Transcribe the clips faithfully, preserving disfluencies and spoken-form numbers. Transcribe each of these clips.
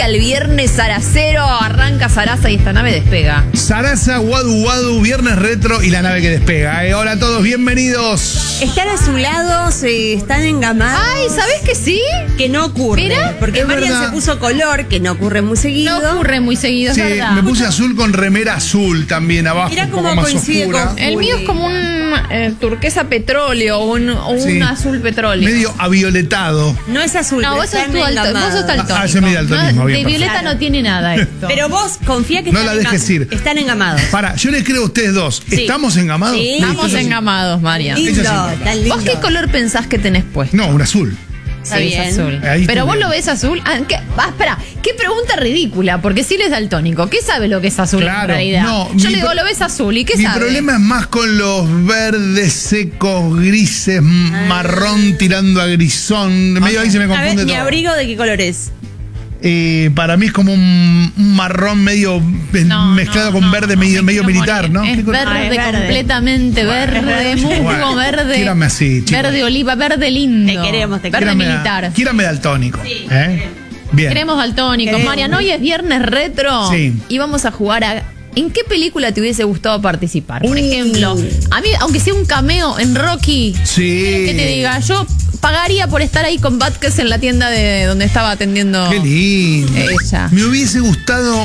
arranca el viernes Saracero, arranca Sarasa y esta nave despega. Sarasa, Wadu Wadu, viernes retro y la nave que despega. Eh, hola a todos, bienvenidos. Están azulados, eh, están engamados. Ay, ¿sabés que sí? Que no ocurre. Mira, porque es Marian verdad. se puso color, que no ocurre muy seguido. No ocurre muy seguido, es Sí, verdad. me puse azul con remera azul también abajo, Mirá un cómo poco más coincide oscura. con- El mío es como un eh, turquesa petróleo o un, o un Sí. azul petróleo. Medio avioletado. No es azul. No, pero vos sos, están tu alto, vos engamados. sos daltónico. Ah, yo me di daltonismo, No, bien, de perfecto. violeta no tiene nada esto. Pero vos confía que No están, la dejes enga- ir. están engamados. Para, yo les creo a ustedes dos. Sí. ¿Estamos engamados? Sí. Estamos Eso sí. engamados, María. Eso Lindo, sí. tan lindo. ¿Vos qué color pensás que tenés puesto? No, un azul. Está Sí, bien. bien. azul. Ahí Pero estoy vos bien. lo ves azul. Ah, ¿qué? Ah, espera, qué pregunta ridícula, porque si él es daltónico, ¿qué sabe lo que es azul Claro, en realidad? no, Yo mi le digo, pro- lo ves azul, ¿y qué Mi sabe? problema es más con los verdes secos, grises, marrón tirando a grisón. Medio ahí se me A ver, confunde ¿mi todo. abrigo de qué color es? Eh, para mí es como un, un marrón medio eh, No, mezclado no, con no, verde, no, medio, me medio quiero militar, morir. ¿no? Es ¿Qué color? verde, Ah, es verde. completamente verde, musgo Bueno, verde. quírame así, chicos. Verde oliva, verde lindo. Te queremos, te Verde Quírame- militar. Quírame daltónico. ¿eh? Bien. Queremos daltónicos. Queremos. Mariano, hoy es viernes retro. Sí. Y vamos a jugar a. ¿En qué película te hubiese gustado participar? Por Uh. ejemplo, a mí, aunque sea un cameo en Rocky, Sí. que te diga, yo pagaría por estar ahí con Vázquez en la tienda de donde estaba atendiendo. Qué lindo. Ella. Me hubiese gustado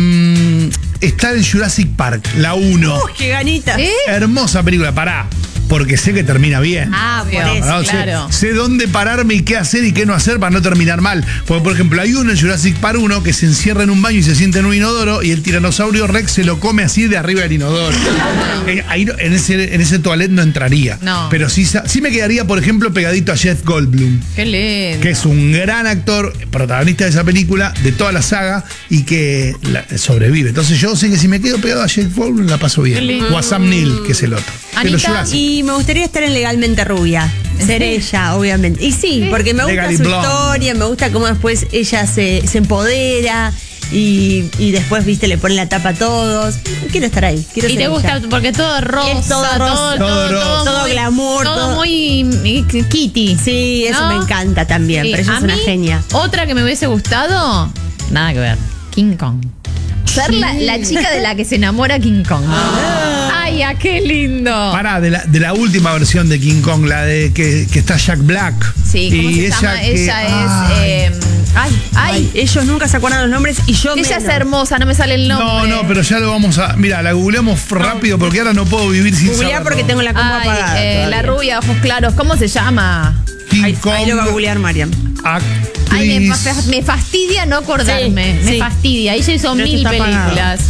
em, estar en Jurassic Park, la uno. ¡Uy, qué ganita! ¿Eh? Hermosa película, pará. Porque sé que termina bien. Ah, por Obvio. eso. ¿no? Sé- claro. Sé, dónde pararme y qué hacer y qué no hacer para no terminar mal. Porque, por ejemplo, hay uno en Jurassic Park uno que se encierra en un baño y se sienta en un inodoro y el tiranosaurio Rex se lo come así de arriba del inodoro. Eh, ahí no- en ese, en ese toilet no entraría. No. Pero sí, sa- sí me quedaría, por ejemplo, pegadito a Jeff Goldblum, Qué lindo. que es un gran actor, protagonista de esa película, de toda la saga, y que la- sobrevive. Entonces yo sé que si me quedo pegado a Jeff Goldblum la paso Qué bien. lindo. O a Sam Neill, que es el otro. Pero Anita, Jurassic. Y me gustaría estar en Legalmente Rubia. Ser ella, obviamente. Y sí, porque me gusta Legally su Blonde. historia, me gusta cómo después ella se, se empodera y, y después, viste, le pone la tapa a todos. Quiero estar ahí. Quiero Y ser te gusta ella. porque todo es rosa, Es todo rosa. todo, Todo rosa. Todo muy- glamour, todo, todo- muy mm, kitty. Sí, eso ¿no? me encanta también, Sí, pero ella a es una mí, genia. Otra que me hubiese gustado, nada que ver, King Kong. Ser la, la chica de la que se enamora King Kong. Ay, ah, qué lindo. Pará, de la, de la última versión de King Kong, la de que, que está Jack Black. Sí, ¿cómo y se ella llama? que- Ella es. ay. eh, ay, ay. Ay, ellos nunca se acuerdan los nombres y yo Ella es menos. hermosa, no me sale el nombre. No, no, pero ya lo vamos a. Mira, la googleamos rápido porque ahora no puedo vivir sin Googleá saberlo. porque tengo la compu Ay, apagada. eh, la todavía. rubia, ojos claros, ¿cómo se llama? King Ahí, Kong. ahí lo va a googlear Mariam. Ay, me, actriz. fa- me fastidia no acordarme. Sí, me sí. fastidia. Ella hizo Pero mil esto está apagado. películas.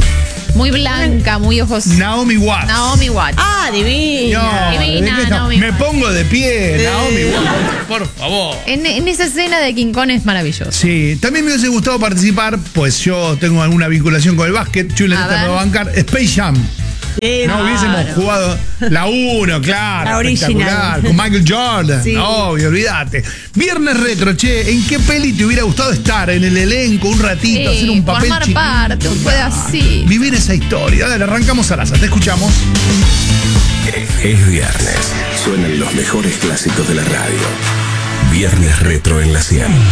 Muy blanca, muy ojos. Naomi Watts. Naomi Watts. Ah, divina. No, ¿de Divina, qué está- Naomi Me Watts. pongo de pie, Naomi Watts. Por favor. En, en esa escena de King Kong es maravilloso. Sí, también me hubiese gustado participar, pues yo tengo alguna vinculación con el básquet, Chule A te ver. va a bancar, Space Jam. Sí, No hubiésemos jugado la uno, claro, La espectacular, original. con Michael Jordan. Sí. Obvio, olvídate. Viernes retro, che, ¿en qué peli te hubiera gustado estar? En el elenco, un ratito, Sí, hacer un papel formar chiquito. parte, un pedacito. Vivir esa historia. Dale, arrancamos a te escuchamos. Es viernes. Suenan los mejores clásicos de la radio. Viernes retro en la cien.